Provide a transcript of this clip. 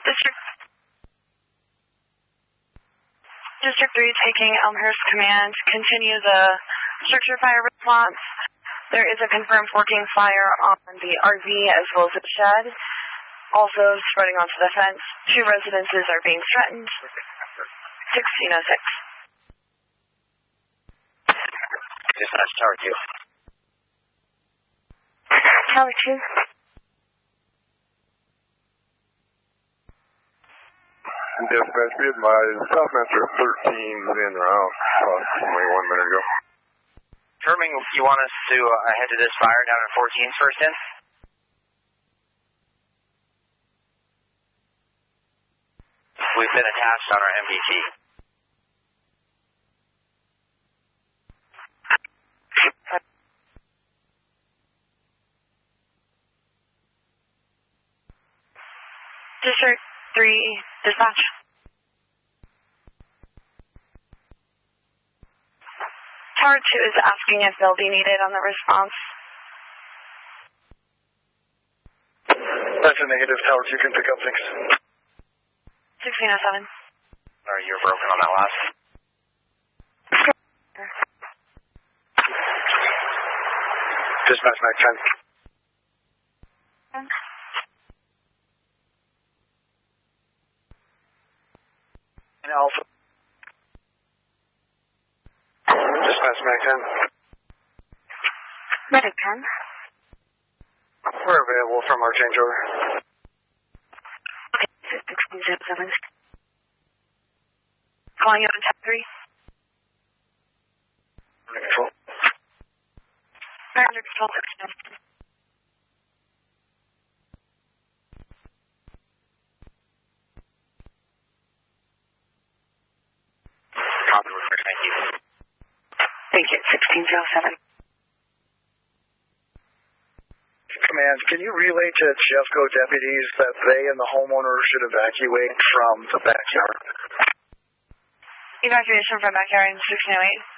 District 3 taking Elmhurst Command. Continue the search or fire response. There is a confirmed working fire on the RV as well as the shed. Also spreading onto the fence. 2 residences are being threatened. 1606. Dispatch Tower 2. Tower 2. Dispatch, be advised, Southmaster 13 is in route, approximately 1 minute ago. Confirming you want us to head to this fire down at 14's first in? We've been attached on our MDT. District 3, dispatch. Tower 2 is asking if they'll be needed on the response. That's a negative. Tower 2 can pick up, thanks. 1607. Sorry, you're broken on that last. Dispatch Mac 10. And Alpha. Dispatch Mac 10. Medic 10. We're available from our changeover. Okay, 1607. Calling you on Tower 3. Under control. Under control, 1607. Copy, thank you. Thank you, 1607. Command, can you relay to Jeffco deputies that they and the homeowner should evacuate from the backyard? Evacuation from backyard in 1608.